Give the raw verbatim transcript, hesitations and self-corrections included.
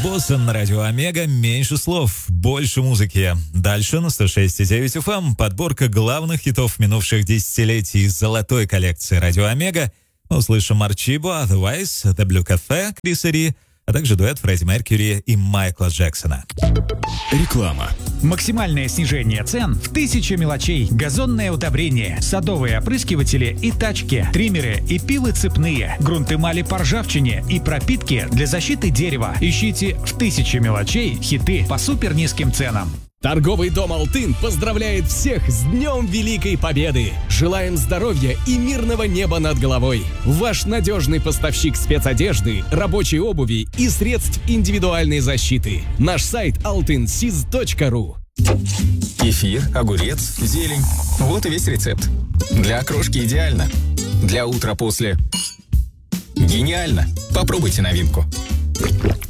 Барбоса на радио Омега. Меньше слов, больше музыки. Дальше на сто шесть и девять эф эм подборка главных хитов минувших десятилетий из золотой коллекции радио Омега. Мы услышим Арчибо, Otherwise, The Blue Cafe, Криса Ри, а также дуэт Фредди Меркьюри и Майкла Джексона. Реклама. Максимальное снижение цен в тысяче мелочей. Газонное удобрение, садовые опрыскиватели и тачки, триммеры и пилы цепные, грунт-эмали по ржавчине и пропитки для защиты дерева. Ищите в тысяче мелочей хиты по супер низким ценам. Торговый дом «Алтын» поздравляет всех с Днем Великой Победы! Желаем здоровья и мирного неба над головой! Ваш надежный поставщик спецодежды, рабочей обуви и средств индивидуальной защиты. Наш сайт алтын сиз точка ру. Кефир, огурец, зелень. Вот и весь рецепт. Для окрошки идеально. Для утра после... Гениально! Попробуйте новинку.